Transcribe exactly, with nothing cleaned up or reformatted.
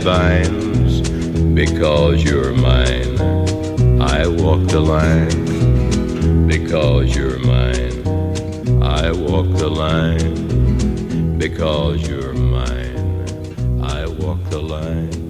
vines because you're mine. I walk the line because you're mine. I walk the line because you're mine. I walk the line